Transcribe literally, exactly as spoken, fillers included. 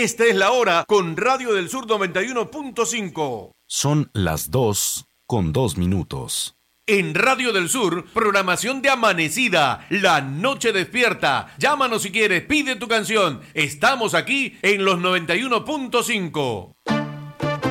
Esta es la hora con Radio del Sur noventa y uno punto cinco. Son las dos con dos minutos. En Radio del Sur, programación de amanecida, la noche despierta. Llámanos si quieres, pide tu canción. Estamos aquí en los noventa y uno punto cinco.